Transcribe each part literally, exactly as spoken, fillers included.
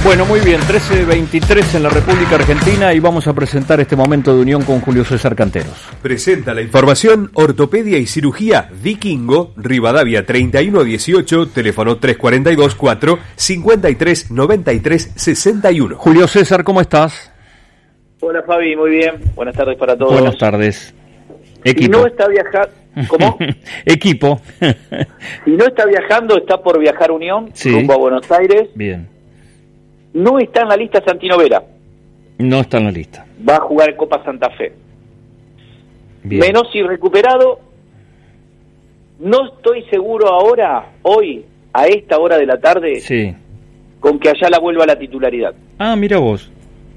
Bueno, muy bien, trece veintitrés en la República Argentina y vamos a presentar este momento de unión con Julio César Canteros. Presenta la información Ortopedia y Cirugía Vikingo, Rivadavia treinta y uno dieciocho, teléfono tres cuatro dos, cuatro cinco tres, nueve tres seis uno. Julio César, ¿cómo estás? Hola Fabi, muy bien. Buenas tardes para todos. Buenas tardes. Equipo. Si no está viajando, ¿cómo? Equipo. Si no está viajando, está por viajar Unión, sí, rumbo a Buenos Aires. Bien. No está en la lista Santino Vera. No está en la lista. Va a jugar Copa Santa Fe. Bien. Menossi recuperado. No estoy seguro ahora, hoy, a esta hora de la tarde, sí, con que Ayala vuelva a la titularidad. Ah, mira vos.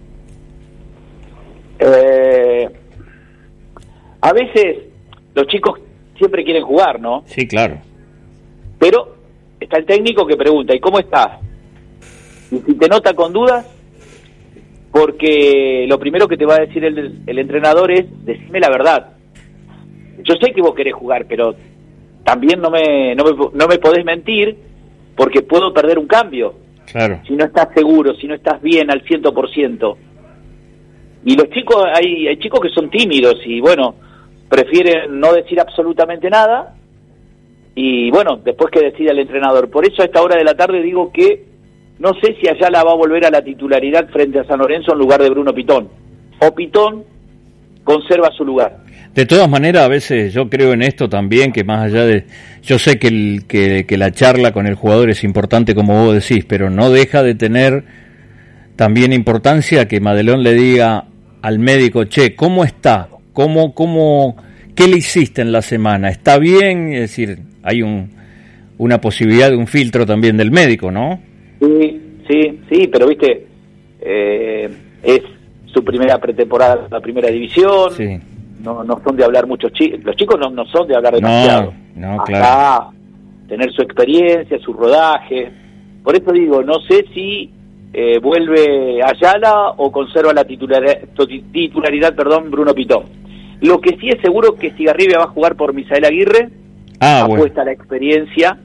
Eh, a veces los chicos siempre quieren jugar, ¿no? Sí, claro. Pero está el técnico que pregunta, ¿y cómo estás? Y si te nota con dudas, porque lo primero que te va a decir el, el entrenador es, decime la verdad. Yo sé que vos querés jugar, pero también no me, no me, no me podés mentir, porque puedo perder un cambio. Claro. Si no estás seguro, si no estás bien al ciento por ciento. Y los chicos, hay, hay chicos que son tímidos y bueno, prefieren no decir absolutamente nada, y bueno, después que decida el entrenador. Por eso a esta hora de la tarde digo que no sé si Ayala va a volver a la titularidad frente a San Lorenzo en lugar de Bruno Pitón. O Pitón conserva su lugar. De todas maneras, a veces yo creo en esto también, que más allá de... Yo sé que, el, que, que la charla con el jugador es importante, como vos decís, pero no deja de tener también importancia que Madelón le diga al médico, che, ¿cómo está? ¿Cómo, cómo, qué le hiciste en la semana? ¿Está bien? Es decir, hay un, una posibilidad de un filtro también del médico, ¿no? Sí, sí, sí, pero viste, eh, es su primera pretemporada en la primera división, sí. no no son de hablar muchos chicos, los chicos no, no son de hablar demasiado, no, no, hasta claro. tener su experiencia, su rodaje. Por eso digo, no sé si eh, vuelve Ayala o conserva la titularidad, titularidad perdón, Bruno Pitón. Lo que sí es seguro que Estigarribia va a jugar por Misael Aguirre, ah, apuesta bueno. a la experiencia.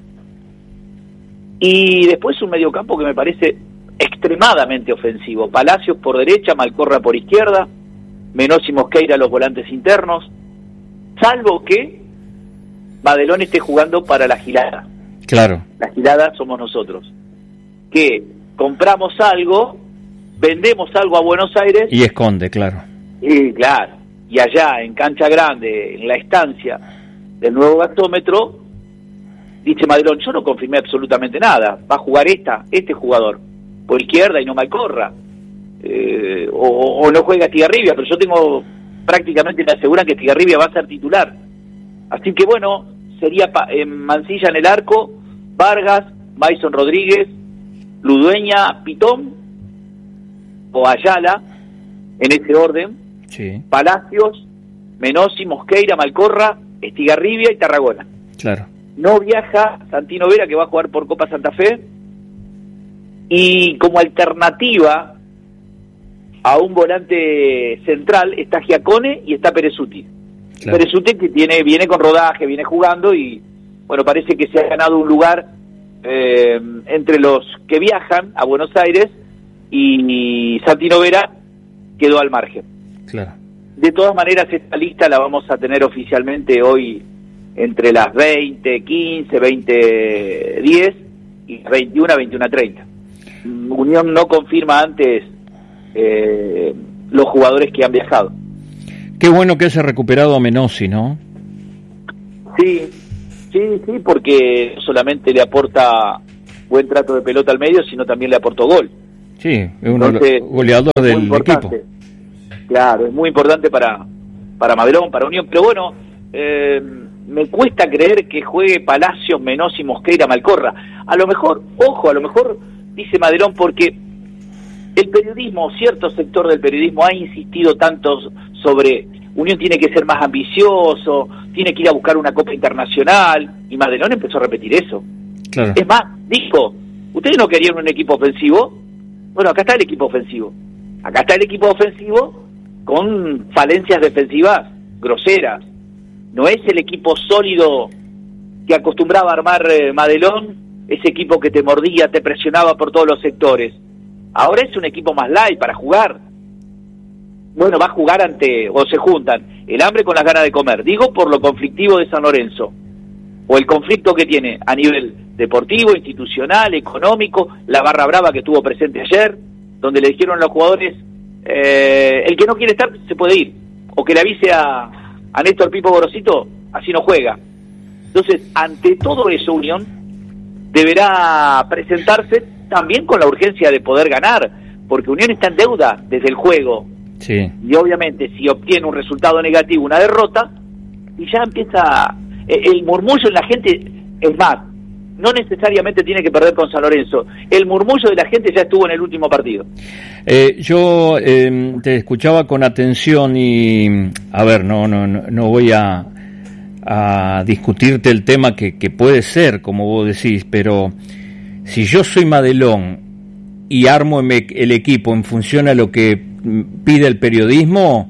Y después un mediocampo que me parece extremadamente ofensivo. Palacios por derecha, Malcorra por izquierda, Menossi, Mosqueira los volantes internos, salvo que Madelón esté jugando para la gilada. Claro. La gilada somos nosotros, que compramos algo, vendemos algo a Buenos Aires. Y esconde, claro. Y claro, y allá en Cancha Grande, en la estancia del nuevo gastómetro, dice Madelón, yo no confirmé absolutamente nada, va a jugar esta, este jugador, por izquierda y no Malcorra, eh, o, o no juega Estigarribia, pero yo tengo, prácticamente me aseguran que Estigarribia va a ser titular. Así que bueno, sería pa, eh, Mancilla en el arco, Vargas, Mason Rodríguez, Ludueña, Pitón, o Ayala, en ese orden, sí. Palacios, Menossi, Mosqueira, Malcorra, Estigarribia y Tarragona. Claro. No viaja Santino Vera, que va a jugar por Copa Santa Fe, y como alternativa a un volante central está Giacone y está Perezuti. Claro. Perezuti que tiene, viene con rodaje, viene jugando y bueno, parece que se ha ganado un lugar eh, entre los que viajan a Buenos Aires, y, y Santino Vera quedó al margen. Claro. De todas maneras, esta lista la vamos a tener oficialmente hoy entre las veinte quince, veinte diez y veintiuno, veintiuno treinta. Unión no confirma antes eh, los jugadores que han viajado. Qué bueno que haya recuperado a Menossi, ¿no? Sí, sí, sí, porque no solamente le aporta buen trato de pelota al medio, sino también le aportó gol. Sí, es un Entonces, goleador del equipo. Claro, es muy importante para, para Madelón, para Unión, pero bueno, eh, me cuesta creer que juegue Palacios, Menossi, Mosqueira, Malcorra. A lo mejor, ojo, a lo mejor dice Madelón porque el periodismo, cierto sector del periodismo ha insistido tanto sobre Unión tiene que ser más ambicioso, tiene que ir a buscar una Copa Internacional, y Madelón empezó a repetir eso. Claro. Es más, dijo, ¿ustedes no querían un equipo ofensivo? Bueno, acá está el equipo ofensivo. Acá está el equipo ofensivo con falencias defensivas groseras. No es el equipo sólido que acostumbraba a armar eh, Madelón, ese equipo que te mordía, te presionaba por todos los sectores. Ahora es un equipo más light para jugar. Bueno, va a jugar ante, o se juntan, el hambre con las ganas de comer. Digo por lo conflictivo de San Lorenzo, o el conflicto que tiene a nivel deportivo, institucional, económico, la barra brava que estuvo presente ayer, donde le dijeron a los jugadores, eh, el que no quiere estar se puede ir, o que le avise a, a Néstor Pipo Gorosito, así no juega. Entonces, ante todo eso, Unión deberá presentarse también con la urgencia de poder ganar, porque Unión está en deuda desde el juego. Sí. Y obviamente si obtiene un resultado negativo, una derrota, y ya empieza el murmullo en la gente. Es más, no necesariamente tiene que perder con San Lorenzo, el murmullo de la gente ya estuvo en el último partido. Eh, yo eh, te escuchaba con atención y, a ver, no no no, no voy a, a discutirte el tema que, que puede ser, como vos decís, pero si yo soy Madelón y armo el equipo en función a lo que pide el periodismo,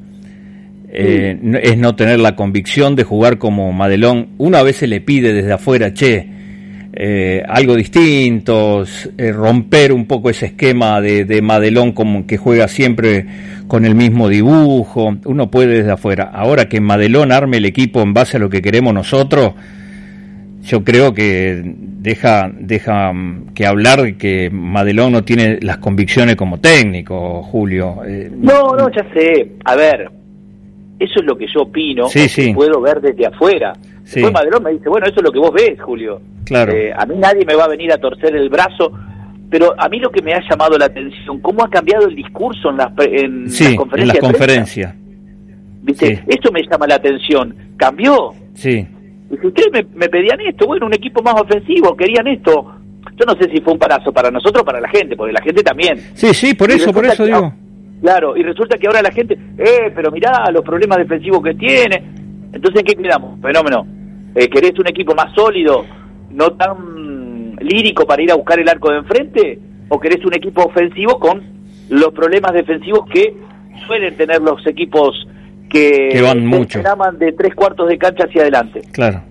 eh, sí. es no tener la convicción de jugar como Madelón. Uno a veces le pide desde afuera, che, eh, algo distinto, eh, romper un poco ese esquema de, de Madelón como que juega siempre con el mismo dibujo. Uno puede desde afuera. Ahora que Madelón arme el equipo en base a lo que queremos nosotros, yo creo que deja deja que hablar de que Madelón no tiene las convicciones como técnico, Julio. Eh, no, no, ya sé. A ver, eso es lo que yo opino, sí, sí. puedo ver desde afuera. Sí. Después Madelón me dice, bueno, eso es lo que vos ves, Julio. Claro. Eh, a mí nadie me va a venir a torcer el brazo, pero a mí lo que me ha llamado la atención, cómo ha cambiado el discurso en las, en sí, las conferencias. En las conferencias. ¿Viste? Sí. Eso me llama la atención. ¿Cambió? Sí. Y si ustedes me, me pedían esto, bueno, un equipo más ofensivo, querían esto. Yo no sé si fue un palazo para nosotros o para la gente, porque la gente también. Sí, sí, por eso, por eso que, digo. Claro, y resulta que ahora la gente, eh, pero mirá los problemas defensivos que tiene. Entonces, ¿en qué quedamos? Fenómeno. Eh, ¿Querés un equipo más sólido, no tan lírico para ir a buscar el arco de enfrente? ¿O querés un equipo ofensivo con los problemas defensivos que suelen tener los equipos que, que van mucho, de tres cuartos de cancha hacia adelante? Claro.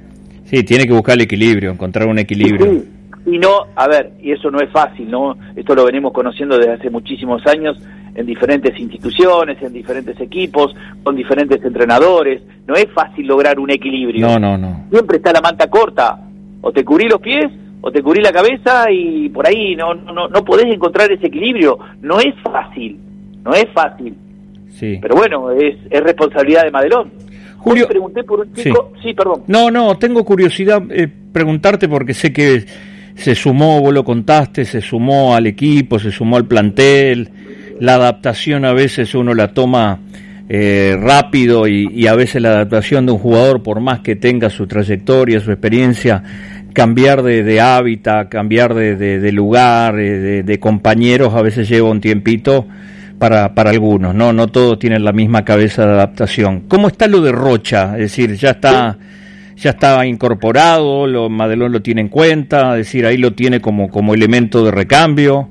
Sí, tiene que buscar el equilibrio, encontrar un equilibrio. Sí, sí. Y no, a ver, y eso no es fácil, ¿no? Esto lo venimos conociendo desde hace muchísimos años en diferentes instituciones, en diferentes equipos, con diferentes entrenadores. No es fácil lograr un equilibrio. No, no, no. Siempre está la manta corta. O te cubrí los pies, o te cubrí la cabeza, y por ahí no, no, no podés encontrar ese equilibrio. No es fácil, no es fácil. Sí. Pero bueno, es, es responsabilidad de Madelón. Julio, hoy pregunté por un chico, sí, sí perdón. No, no, tengo curiosidad eh, preguntarte porque sé que se sumó, vos lo contaste, se sumó al equipo, se sumó al plantel. La adaptación a veces uno la toma eh, rápido y, y a veces la adaptación de un jugador, por más que tenga su trayectoria, su experiencia, cambiar de, de hábitat, cambiar de, de, de lugar, de, de compañeros, a veces lleva un tiempito para para algunos, no no todos tienen la misma cabeza de adaptación. ¿Cómo está lo de Rocha? Es decir, ya está ya está incorporado, lo Madelón lo tiene en cuenta, es decir, ahí lo tiene como como elemento de recambio.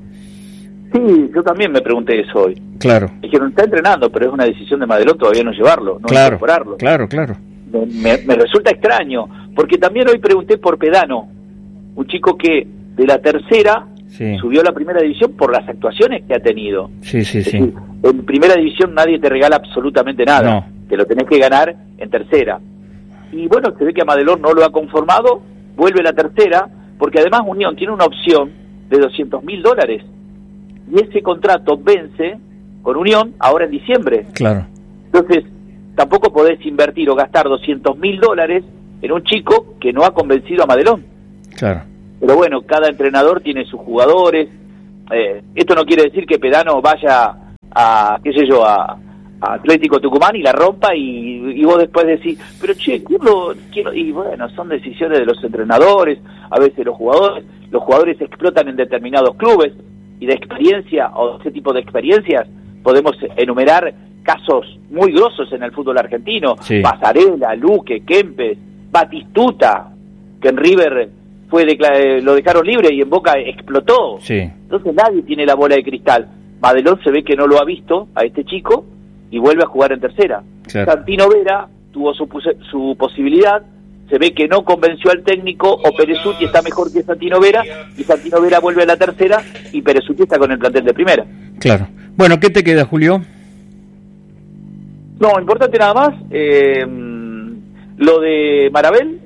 Sí, yo también me pregunté eso hoy. Claro. Dijeron, está entrenando, pero es una decisión de Madelón todavía no llevarlo, no claro, incorporarlo. Claro, claro. Me, me resulta extraño, porque también hoy pregunté por Pedano, un chico que de la tercera sí. subió a la primera división por las actuaciones que ha tenido. Sí, sí, es sí. decir, en primera división nadie te regala absolutamente nada, no. Te lo tenés que ganar en tercera. Y bueno, se ve que a Madelón no lo ha conformado, vuelve a la tercera, porque además Unión tiene una opción de doscientos mil dólares, y ese contrato vence con Unión ahora en diciembre. Claro. Entonces, tampoco podés invertir o gastar doscientos mil dólares en un chico que no ha convencido a Madelón. Claro. Pero bueno, cada entrenador tiene sus jugadores. Eh, esto no quiere decir que Pedano vaya a, qué sé yo, a, a Atlético Tucumán y la rompa y, y vos después decís, pero che, quiero, quiero... Y bueno, son decisiones de los entrenadores, a veces los jugadores. Los jugadores explotan en determinados clubes y de experiencia o ese tipo de experiencias podemos enumerar casos muy grosos en el fútbol argentino. Sí. Pasarela, Luque, Kempes, Batistuta, que en River fue de, lo dejaron libre y en Boca explotó. Sí. Entonces nadie tiene la bola de cristal. Madelón se ve que no lo ha visto a este chico y vuelve a jugar en tercera. Claro. Santino Vera tuvo su, su posibilidad, se ve que no convenció al técnico, o Perezutti está mejor que Santino Vera, y Santino Vera vuelve a la tercera, y Perezutti está con el plantel de primera. Claro. Bueno, ¿qué te queda, Julio? No, importante nada más, eh, lo de Marabel,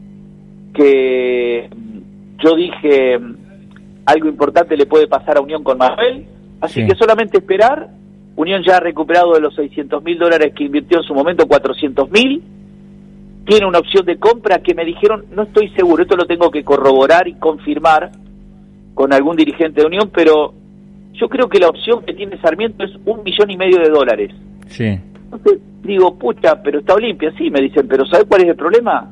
que yo dije, algo importante le puede pasar a Unión con Marabel, así sí. que solamente esperar. Unión ya ha recuperado de los seiscientos mil dólares que invirtió en su momento cuatrocientos mil, tiene una opción de compra que me dijeron, no estoy seguro, esto lo tengo que corroborar y confirmar con algún dirigente de Unión, pero yo creo que la opción que tiene Sarmiento es un millón y medio de dólares. Sí. Entonces digo, pucha, pero está Olimpia, sí, me dicen, pero ¿sabe cuál es el problema?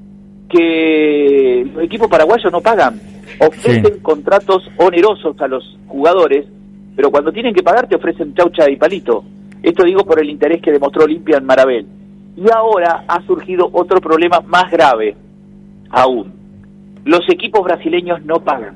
Que los equipos paraguayos no pagan, ofrecen sí. contratos onerosos a los jugadores, pero cuando tienen que pagar te ofrecen chaucha y palito. Esto digo por el interés que demostró Olimpia en Marabel. Y ahora ha surgido otro problema más grave aún. Los equipos brasileños no pagan.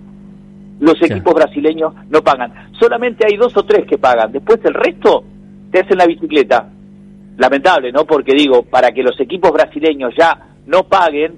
Los equipos sí. brasileños no pagan. Solamente hay dos o tres que pagan. Después el resto te hacen la bicicleta. Lamentable, ¿no? Porque digo, para que los equipos brasileños ya no paguen,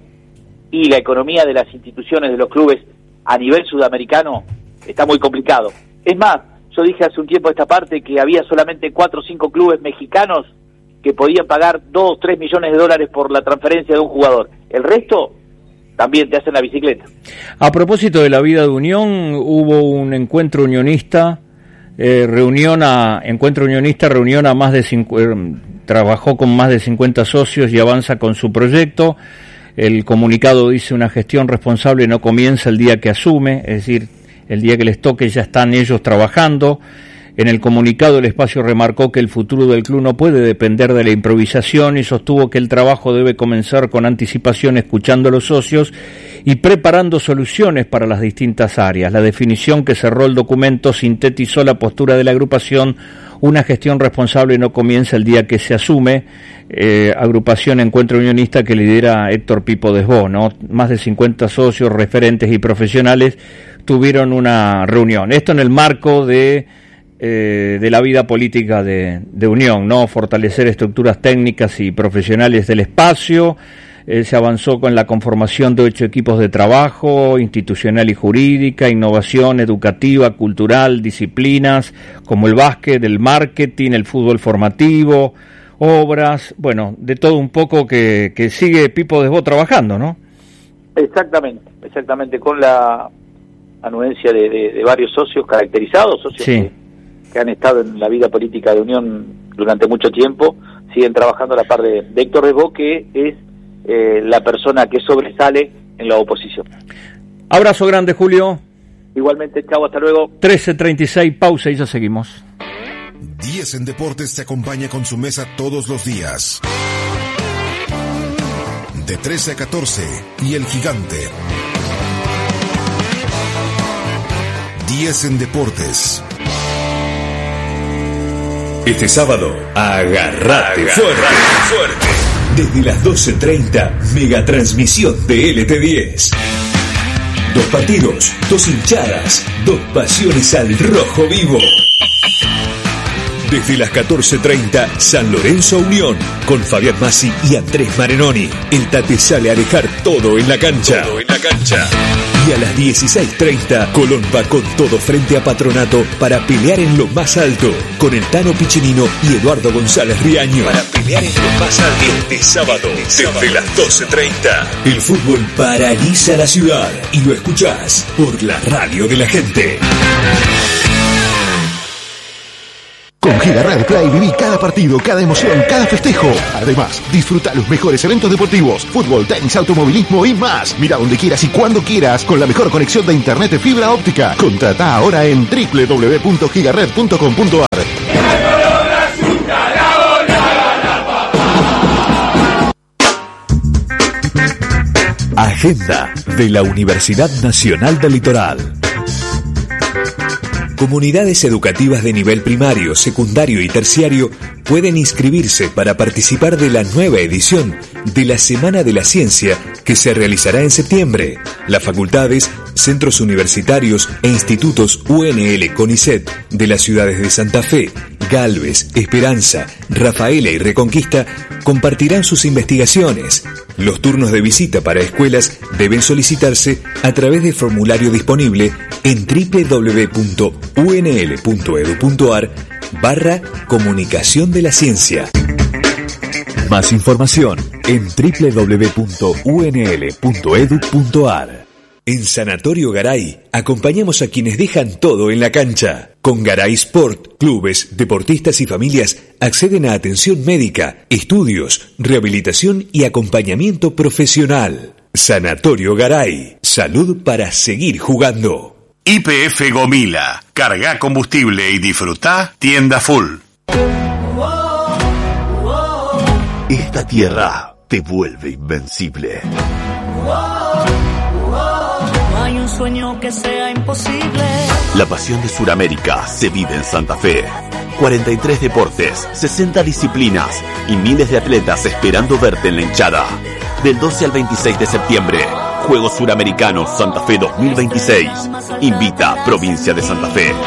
y la economía de las instituciones de los clubes a nivel sudamericano está muy complicado. Es más, yo dije hace un tiempo esta parte que había solamente cuatro o cinco clubes mexicanos que podían pagar dos, tres millones de dólares por la transferencia de un jugador. El resto también te hacen la bicicleta. A propósito de la vida de Unión, hubo un encuentro unionista, eh, reunión a encuentro unionista, reunión a más de cinco, eh, trabajó con más de cincuenta socios y avanza con su proyecto. El comunicado dice: una gestión responsable no comienza el día que asume, es decir, el día que les toque ya están ellos trabajando. En el comunicado el espacio remarcó que el futuro del club no puede depender de la improvisación y sostuvo que el trabajo debe comenzar con anticipación, escuchando a los socios y preparando soluciones para las distintas áreas. La definición que cerró el documento sintetizó la postura de la agrupación: una gestión responsable no comienza el día que se asume. Eh, agrupación Encuentro Unionista que lidera Héctor Pipo Desbó, ¿no? Más de cincuenta socios, referentes y profesionales tuvieron una reunión. Esto en el marco de eh, de la vida política de, de Unión, ¿no? Fortalecer estructuras técnicas y profesionales del espacio. Eh, se avanzó con la conformación de ocho equipos de trabajo, institucional y jurídica, innovación educativa, cultural, disciplinas como el básquet, el marketing, el fútbol formativo, obras, bueno, de todo un poco que, que sigue Pipo Desbó trabajando, ¿no? Exactamente, exactamente, con la anuencia de, de, de varios socios caracterizados, socios sí. que, que han estado en la vida política de Unión durante mucho tiempo, siguen trabajando a la par de, de Héctor Desbó, que es eh, la persona que sobresale en la oposición. Abrazo grande, Julio. Igualmente, chao, hasta luego. trece treinta y seis, pausa y ya seguimos. diez en Deportes te acompaña con su mesa todos los días. De trece a catorce, y El Gigante. diez en Deportes. Este sábado, agarrate fuerte. fuerte. Desde las doce treinta, megatransmisión de L T diez. Dos partidos, dos hinchadas, dos pasiones al rojo vivo. Desde las catorce treinta, San Lorenzo Unión, con Fabián Massi y Andrés Marenoni. El Tate sale a dejar todo en la cancha. Todo en la cancha. Y a las dieciséis treinta, Colón va con todo frente a Patronato para pelear en lo más alto, con el Tano Piccinino y Eduardo González Riaño. Para pelear en lo más alto. Este sábado, desde las doce treinta, el fútbol paraliza la ciudad y lo escuchás por la radio de la gente. Con Gigared Play viví cada partido, cada emoción, cada festejo. Además, disfruta los mejores eventos deportivos, fútbol, tenis, automovilismo y más. Mira donde quieras y cuando quieras con la mejor conexión de internet de fibra óptica. Contrata ahora en doble u doble u doble u punto gigared punto com punto a r. Agenda de la Universidad Nacional del Litoral. Comunidades educativas de nivel primario, secundario y terciario pueden inscribirse para participar de la nueva edición de la Semana de la Ciencia que se realizará en septiembre. Las facultades, centros universitarios e institutos U N L CONICET de las ciudades de Santa Fe, Galvez, Esperanza, Rafaela y Reconquista compartirán sus investigaciones. Los turnos de visita para escuelas deben solicitarse a través del formulario disponible en doble u doble u doble u punto u n l punto e d u punto a r barra comunicación de la ciencia. Más información en doble u doble u doble u punto u n l punto e d u punto a r. En Sanatorio Garay acompañamos a quienes dejan todo en la cancha. Con Garay Sport, clubes, deportistas y familias acceden a atención médica, estudios, rehabilitación y acompañamiento profesional. Sanatorio Garay, salud para seguir jugando. Y P F Gomila, carga combustible y disfruta tienda full. Esta tierra te vuelve invencible. No hay un sueño que sea imposible. La pasión de Sudamérica se vive en Santa Fe. cuarenta y tres deportes, sesenta disciplinas y miles de atletas esperando verte en la hinchada. Del doce al veintiséis de septiembre, Juegos Suramericanos Santa Fe dos mil veintiséis. Invita Provincia de Santa Fe.